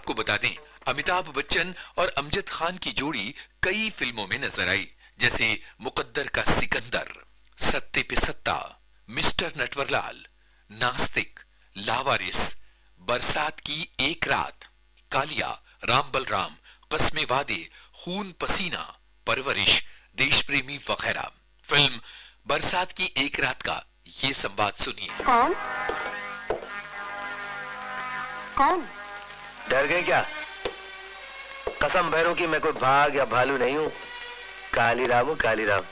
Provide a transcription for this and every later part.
आपको बता दें, अमिताभ बच्चन और अमजद खान की जोड़ी कई फिल्मों में नजर आई, जैसे मुकद्दर का सिकंदर, सत्ते पे सत्ता, मिस्टर नटवरलाल, नास्तिक, लावारिस, बरसात की एक रात, कालिया, राम बलराम, कस्मे वादे, खून पसीना, परवरिश, देश प्रेमी वगैरह। फिल्म बरसात की एक रात का ये संवाद सुनिए। कौन कौन? डर गए क्या? कसम भैरों की मैं कोई भाग या भालू नहीं हूँ। कालीराम हूँ, कालीराम।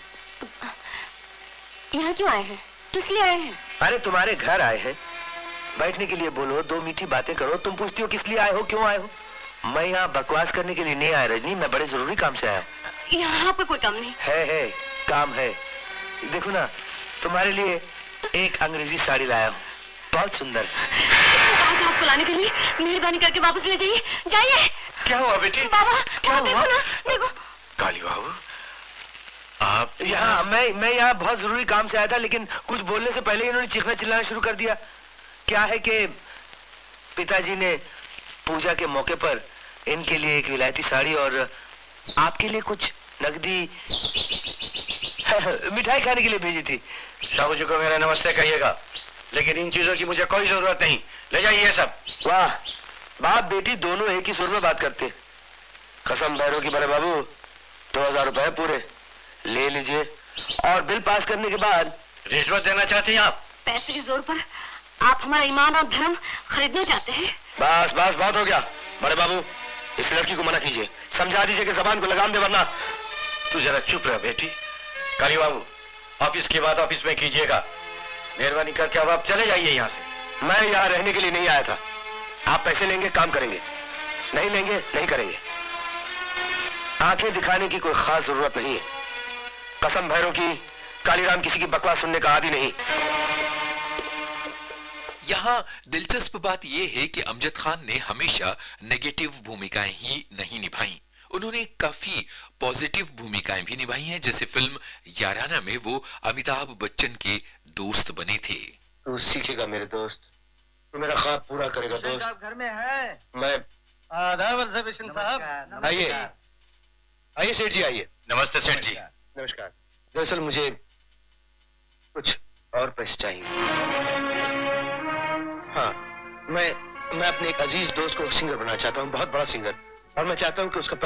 यहाँ क्यों आए हैं? किस लिए आए हैं? अरे तुम्हारे घर आए हैं, बैठने के लिए बोलो, दो मीठी बातें करो। तुम पूछती हो किस लिए आए हो, क्यों आए हो? मैं यहाँ बकवास करने के लिए नहीं आया रजनी, मैं बड़े जरूरी काम से आया। यहाँ पे कोई काम नहीं है काम है। देखो ना, तुम्हारे लिए एक अंग्रेजी साड़ी लाया हूँ, बहुत सुंदर। आपको लाने के लिए मेहरबानी करके वापस ले जाइए, जाइए। क्या हुआ बेटी? बाबा क्या हुआ? देखो ना, देखो। काली बाबू, आप यहाँ? मैं यहाँ बहुत जरूरी काम से आया था, लेकिन कुछ बोलने से पहले इन्होंने चीखना चिल्लाना शुरू कर दिया। क्या है कि पिताजी ने पूजा के मौके पर इनके लिए एक विलायती साड़ी और आपके लिए कुछ नकदी मिठाई खाने के लिए भेजी थी। साहू जी को मेरा नमस्ते कहिएगा, लेकिन इन चीजों की मुझे कोई जरूरत नहीं। ले जाइए ये सब। वाह, बाप बेटी दोनों एक ही सुर में बात करते। कसम भैरों की बड़े बाबू, 2000 रुपए पूरे ले लीजिए, और बिल पास करने के बाद। रिश्वत देना चाहती हैं आप? पैसे के जोर पर आप हमारा ईमान और धर्म खरीदना चाहते हैं? बस बस, बहुत हो गया। बड़े बाबू, इस लड़की को मना कीजिए, समझा दीजिए कि जबान को लगाम दे, वरना। तू जरा चुप रह बेटी। काली बाबू, ऑफिस की बात ऑफिस में कीजिएगा। मेहरबानी करके अब आप चले जाइए यहाँ से। मैं यहाँ रहने के लिए नहीं आया था। आप पैसे लेंगे, काम करेंगे, नहीं लेंगे, नहीं करेंगे। आंखें दिखाने की कोई खास जरूरत नहीं है। कसम भैरों की, कालीराम किसी की बकवास सुनने का आदी नहीं। यहाँ दिलचस्प बात यह है कि अमजद खान ने हमेशा नेगेटिव भूमिकाएं ही नहीं निभाई, उन्होंने काफी पॉजिटिव भूमिकाएं भी निभाई हैं। जैसे फिल्म याराना में वो अमिताभ बच्चन के दोस्त बने थे। तू सीखेगा मेरे दोस्त, तू मेरा ख्वाब पूरा करेगा दोस्त। आप घर में है? मैं आदाब ऑब्जर्वेशन साहब। आइए आइए सेठ जी, आइए। नमस्ते सेठ जी। नमस्कार। दरअसल मुझे कुछ और पैसे चाहिए। हाँ, मैं अपने एक अजीज दोस्त को सिंगर बनाना चाहता हूँ, बहुत बड़ा सिंगर, और मैं चाहता हूँ कि उसका